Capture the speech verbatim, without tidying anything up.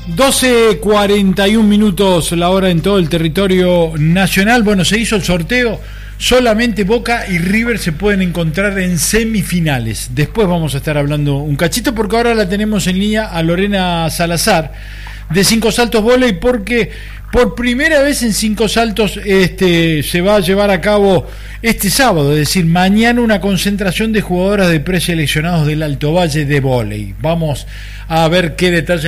doce cuarenta y un minutos la hora en todo el territorio nacional. Bueno, se hizo el sorteo. Solamente Boca y River se pueden encontrar en semifinales. Después vamos a estar hablando un cachito, porque ahora la tenemos en línea a Lorena Salazar de Cinco Saltos Vóley, porque por primera vez en Cinco Saltos este, se va a llevar a cabo este sábado, es decir, mañana, una concentración de jugadoras de preseleccionados del Alto Valle de vóley. Vamos a ver qué detalles